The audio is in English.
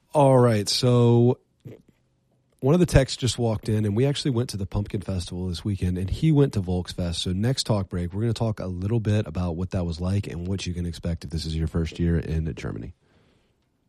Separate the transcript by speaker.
Speaker 1: All right, so one of the techs just walked in, and we actually went to the Pumpkin Festival this weekend, and he went to Volksfest. So next talk break, we're going to talk a little bit about what that was like and what you can expect if this is your first year in Germany.